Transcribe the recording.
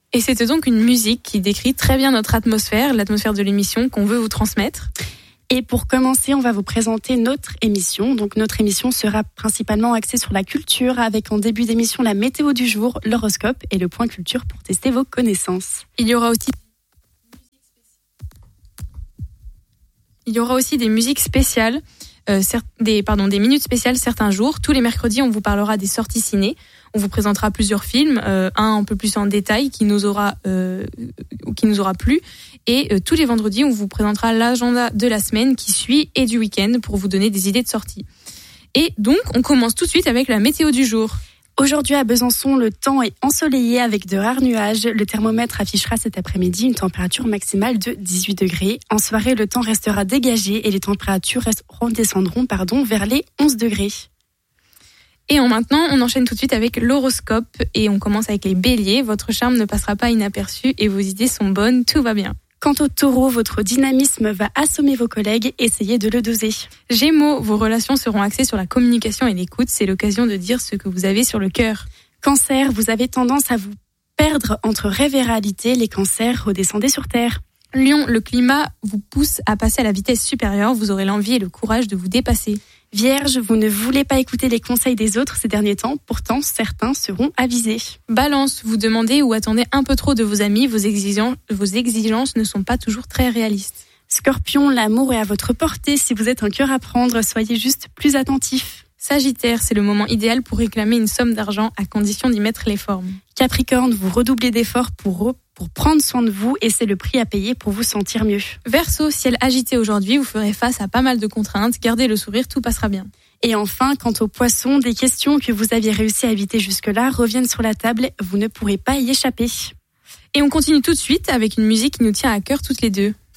Et c'était donc une musique qui décrit très bien notre atmosphère, l'atmosphère de l'émission qu'on veut vous transmettre. Et pour commencer, on va vous présenter notre émission. Donc notre émission sera principalement axée sur la culture, avec en début d'émission la météo du jour, l'horoscope et le point culture pour tester vos connaissances. Il y aura aussi des musiques spéciales, des minutes spéciales certains jours. Tous les mercredis, on vous parlera des sorties ciné. On vous présentera plusieurs films, un peu plus en détail qui nous aura plu. Et tous les vendredis, on vous présentera l'agenda de la semaine qui suit et du week-end pour vous donner des idées de sortie. Et donc, on commence tout de suite avec la météo du jour. Aujourd'hui à Besançon, le temps est ensoleillé avec de rares nuages. Le thermomètre affichera cet après-midi une température maximale de 18 degrés. En soirée, le temps restera dégagé et les températures redescendront vers les 11 degrés. Et maintenant, on enchaîne tout de suite avec l'horoscope et on commence avec les béliers. Votre charme ne passera pas inaperçu et vos idées sont bonnes, tout va bien. Quant au taureau, votre dynamisme va assommer vos collègues, essayez de le doser. Gémeaux, vos relations seront axées sur la communication et l'écoute, c'est l'occasion de dire ce que vous avez sur le cœur. Cancer, vous avez tendance à vous perdre entre rêve et réalité, les cancers, redescendez sur terre. Lion, le climat vous pousse à passer à la vitesse supérieure, vous aurez l'envie et le courage de vous dépasser. Vierge, vous ne voulez pas écouter les conseils des autres ces derniers temps, pourtant certains seront avisés. Balance, vous demandez ou attendez un peu trop de vos amis, vos exigences ne sont pas toujours très réalistes. Scorpion, l'amour est à votre portée, si vous êtes un cœur à prendre, soyez juste plus attentif. Sagittaire, c'est le moment idéal pour réclamer une somme d'argent à condition d'y mettre les formes. Capricorne, vous redoublez d'efforts pour prendre soin de vous et c'est le prix à payer pour vous sentir mieux. Verseau, ciel agité aujourd'hui, vous ferez face à pas mal de contraintes, gardez le sourire, tout passera bien. Et enfin, quant aux poissons, des questions que vous aviez réussi à éviter jusque-là reviennent sur la table, vous ne pourrez pas y échapper. Et on continue tout de suite avec une musique qui nous tient à cœur toutes les deux.